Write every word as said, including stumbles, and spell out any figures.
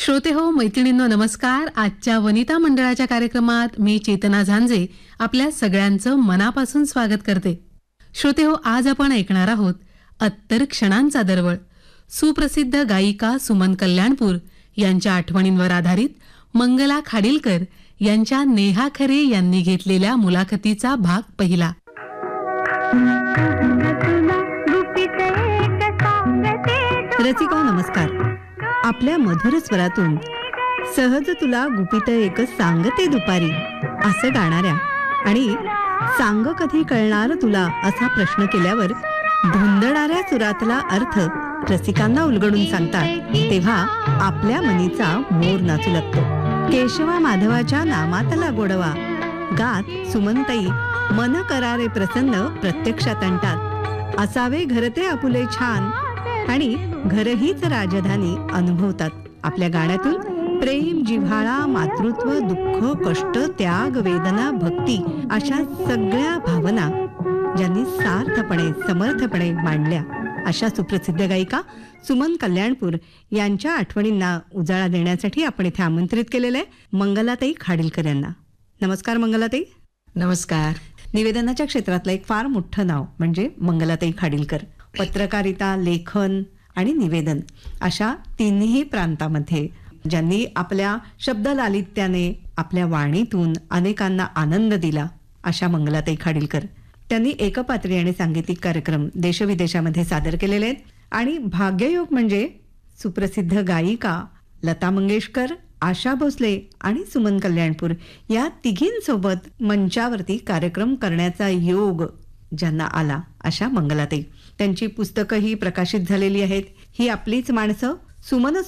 श्रोते हो, मैत्रिणींनो नमस्कार. आजच्या वनिता मंडळाच्या कार्यक्रमात मी चेतना झांजे आपल्या सगळ्यांचं मनापासून स्वागत करते. श्रोते हो, आज आपण ऐकणार आहोत अत्तर क्षणांचा दरवळ. सुप्रसिद्ध गायिका सुमन कल्याणपूर यांच्या आठवणींवर आधारित मंगला खाडीलकर यांच्या नेहा खरे यांनी घेतलेल्या मुलाखतीचा भाग पहिला. रसिका नमस्कार. आपल्या मधुर स्वरातून सहज तुला गुपित एकच सांगते दुपारी असं गाणाऱ्या आणि सांग कधी कळणार तुला असा प्रश्न केल्यावर धुंदणाऱ्या सुरातला अर्थ रसिकांना उलगडून सांगतात, तेव्हा आपल्या मनीचा मोर नाचू लागतो. केशवा माधवाच्या नामातला गोडवा गात सुमनताई मन करारे प्रसन्न प्रत्यक्षात आणतात. असावे घरते आपुले छान आणि घरहीच राजधानी अनुभवतात. आपल्या गाण्यातून प्रेम, जिव्हाळा, मातृत्व, दुःख, कष्ट, त्याग, वेदना, भक्ती अशा सगळ्या भावना ज्यांनी सार्थपणे समर्थपणे मांडल्या अशा सुप्रसिद्ध गायिका सुमन कल्याणपूर यांच्या आठवणींना उजाळा देण्यासाठी आपण इथे आमंत्रित केलेलं आहे मंगलाताई खाडीलकर यांना. नमस्कार मंगलाताई. नमस्कार. निवेदनाच्या क्षेत्रातलं एक फार मोठं नाव म्हणजे मंगलाताई खाडीलकर. पत्रकारिता, लेखन आणि निवेदन अशा तिन्ही प्रांतामध्ये ज्यांनी आपल्या शब्द लालित्याने आपल्या वाणीतून अनेकांना आनंद दिला अशा मंगलाताई खाडीलकर. त्यांनी एकपात्री आणि सांगीतिक कार्यक्रम देशविदेशामध्ये सादर केलेले आहेत आणि भाग्ययोग म्हणजे सुप्रसिद्ध गायिका लता मंगेशकर, आशा भोसले आणि सुमन कल्याणपूर या तिघींसोबत मंचावरती कार्यक्रम करण्याचा योग ज्यांना आला अशा मंगलाताई. त्यांची पुस्तकंही प्रकाशित झालेली आहेत. ही आपलीच माणसं, सुमन